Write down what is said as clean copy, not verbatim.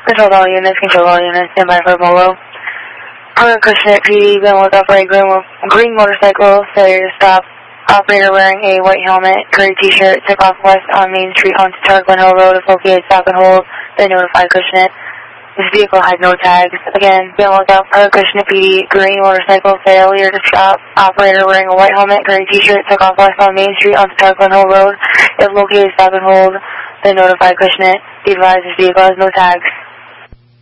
Control all units, stand by for Molo. I'm Cushnet PD, been looked up for a green motorcycle, failure to stop. Operator wearing a white helmet, gray t-shirt, took off west on Main Street onto Tarleton Hill Road, if located, stop and hold, then notify Cushnet. This vehicle has no tags. Again, been looked up for Cushnet PD, green motorcycle, failure to stop. Operator wearing a white helmet, gray t-shirt, took off west on Main Street onto Tarleton Hill Road, if located, stop and hold, then notify Cushnet. Be advised this vehicle has no tags.